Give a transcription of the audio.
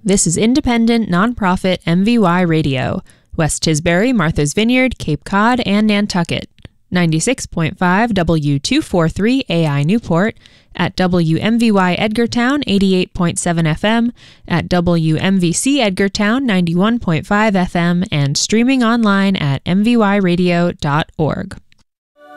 This is independent, nonprofit MVY Radio, West Tisbury, Martha's Vineyard, Cape Cod, and Nantucket. 96.5 W243 AI Newport, at WMVY Edgartown 88.7 FM, at WMVC Edgartown 91.5 FM, and streaming online at mvyradio.org.